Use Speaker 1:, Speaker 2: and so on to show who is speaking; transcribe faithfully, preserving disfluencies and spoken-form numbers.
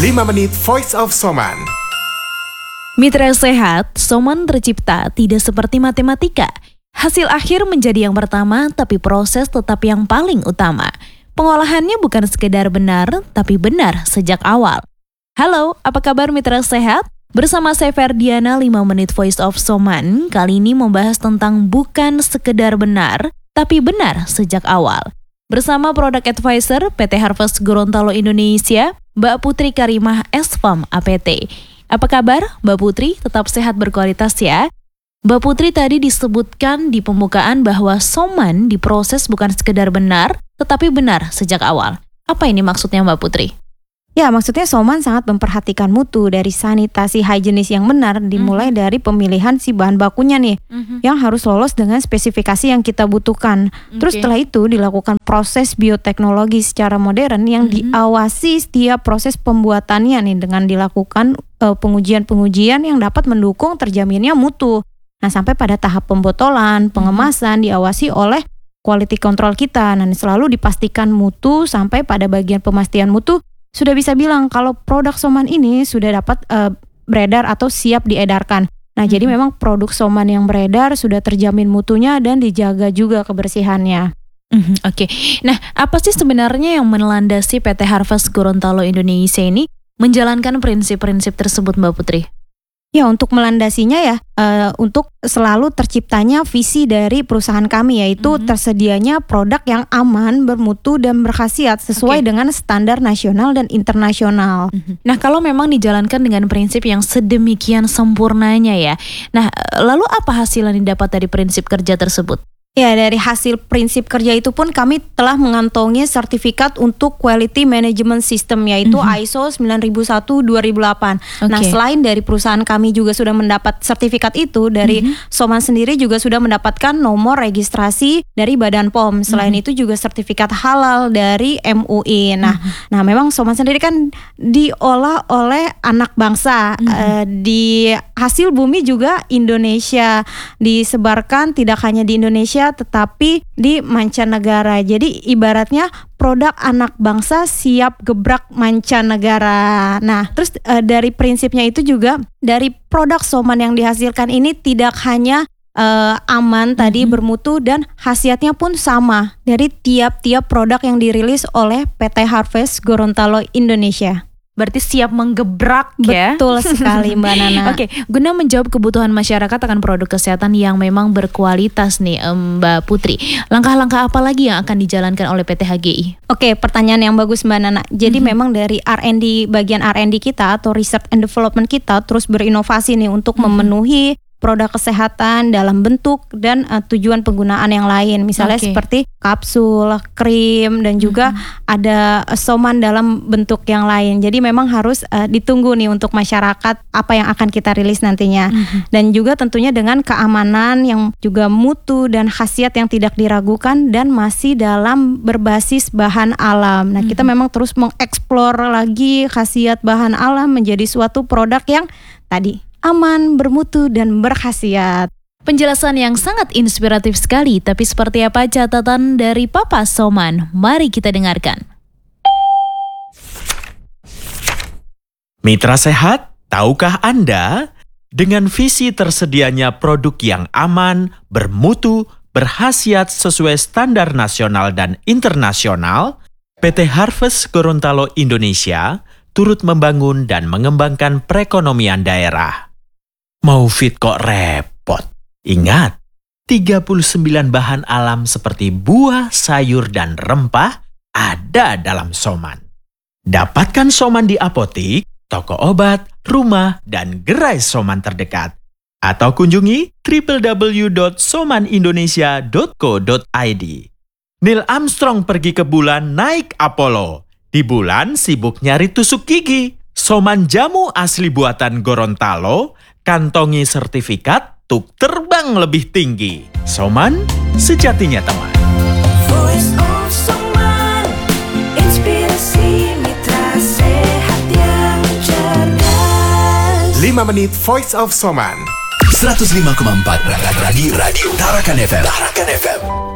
Speaker 1: lima menit Voice of Soman.
Speaker 2: Mitra sehat, Soman tercipta tidak seperti matematika. Hasil akhir menjadi yang pertama, tapi proses tetap yang paling utama. Pengolahannya bukan sekedar benar, tapi benar sejak awal. Halo, apa kabar mitra sehat? Bersama saya Ferdiana, lima menit Voice of Soman, kali ini membahas tentang bukan sekedar benar, tapi benar sejak awal. Bersama Product Advisor P T Harvest Gorontalo Indonesia, Mbak Putri Karimah S F A M A P T. Apa kabar Mbak Putri? Tetap sehat berkualitas ya. Mbak Putri tadi disebutkan di pembukaan bahwa Soman diproses bukan sekedar benar, tetapi benar sejak awal. Apa ini maksudnya Mbak Putri?
Speaker 3: Ya, maksudnya Soman sangat memperhatikan mutu dari sanitasi higienis yang benar, dimulai mm-hmm. dari pemilihan si bahan bakunya nih, mm-hmm. yang harus lolos dengan spesifikasi yang kita butuhkan. Okay. Terus setelah itu dilakukan proses bioteknologi secara modern yang mm-hmm. diawasi setiap proses pembuatannya nih dengan dilakukan uh, pengujian-pengujian yang dapat mendukung terjaminnya mutu. Nah, sampai pada tahap pembotolan, pengemasan mm-hmm. diawasi oleh quality control kita. Nah, selalu dipastikan mutu sampai pada bagian pemastian mutu sudah bisa bilang kalau produk Soman ini sudah dapat uh, beredar atau siap diedarkan. Nah, hmm. jadi memang produk Soman yang beredar sudah terjamin mutunya dan dijaga juga kebersihannya.
Speaker 2: Hmm, Oke, okay. Nah apa sih sebenarnya yang melandasi P T Harvest Gorontalo Indonesia ini menjalankan prinsip-prinsip tersebut Mbak Putri?
Speaker 3: Ya, untuk melandasinya ya, uh, untuk selalu terciptanya visi dari perusahaan kami, yaitu mm-hmm. tersedianya produk yang aman, bermutu, dan berkhasiat sesuai okay. dengan standar nasional dan internasional.
Speaker 2: Mm-hmm. Nah, kalau memang dijalankan dengan prinsip yang sedemikian sempurnanya ya, nah lalu apa hasil yang didapat dari prinsip kerja tersebut?
Speaker 3: Ya, dari hasil prinsip kerja itu pun kami telah mengantongi sertifikat untuk Quality Management System, yaitu mm-hmm. I S O sembilan ribu satu dua ribu delapan. Okay. Nah, selain dari perusahaan kami juga sudah mendapat sertifikat itu, dari mm-hmm. Soman sendiri juga sudah mendapatkan nomor registrasi dari Badan P O M. Selain mm-hmm. itu juga sertifikat halal dari M U I. Nah, mm-hmm. nah memang Soman sendiri kan diolah oleh anak bangsa. Mm-hmm. Uh, di hasil bumi juga Indonesia, disebarkan tidak hanya di Indonesia tetapi di mancanegara. Jadi ibaratnya produk anak bangsa siap gebrak mancanegara. Nah, terus e, dari prinsipnya itu juga dari produk Soman yang dihasilkan ini tidak hanya e, aman tadi mm-hmm. bermutu dan khasiatnya pun sama dari tiap-tiap produk yang dirilis oleh P T Harvest Gorontalo Indonesia.
Speaker 2: Berarti siap menggebrak ya?
Speaker 3: Betul sekali Mbak Nana.
Speaker 2: Oke, guna menjawab kebutuhan masyarakat akan produk kesehatan yang memang berkualitas nih Mbak Putri, langkah-langkah apa lagi yang akan dijalankan oleh P T H G I?
Speaker 3: Oke, pertanyaan yang bagus Mbak Nana. Jadi mm-hmm. memang dari R and D, bagian R and D kita atau Research and Development kita terus berinovasi nih untuk mm-hmm. memenuhi produk kesehatan dalam bentuk dan uh, tujuan penggunaan yang lain. Misalnya okay. seperti kapsul, krim, dan juga mm-hmm. ada uh, Soman dalam bentuk yang lain. Jadi memang harus uh, ditunggu nih untuk masyarakat apa yang akan kita rilis nantinya. Mm-hmm. Dan juga tentunya dengan keamanan yang juga mutu dan khasiat yang tidak diragukan dan masih dalam berbasis bahan alam. Nah, mm-hmm. kita memang terus mengeksplor lagi khasiat bahan alam menjadi suatu produk yang tadi aman, bermutu, dan berkhasiat.
Speaker 2: Penjelasan yang sangat inspiratif sekali, tapi seperti apa catatan dari Papa Soman? Mari kita dengarkan.
Speaker 4: Mitra sehat, tahukah Anda? Dengan visi tersedianya produk yang aman, bermutu, berkhasiat sesuai standar nasional dan internasional, P T Harvest Gorontalo Indonesia turut membangun dan mengembangkan perekonomian daerah. Mau fit kok repot? Ingat, tiga puluh sembilan bahan alam seperti buah, sayur, dan rempah ada dalam Soman. Dapatkan Soman di apotik, toko obat, rumah, dan gerai Soman terdekat. Atau kunjungi w w w dot soman indonesia dot co dot i d. Neil Armstrong pergi ke bulan naik Apollo. Di bulan sibuk nyari tusuk gigi. Soman jamu asli buatan Gorontalo, kantongi sertifikat untuk terbang lebih tinggi. Soman, sejatinya teman.
Speaker 5: Voice of Soman, inspirasi mitra sehat yang cerdas.
Speaker 1: lima menit Voice of Soman.
Speaker 6: seratus lima koma empat Radio Radio Tarakan F M. Tarakan F M.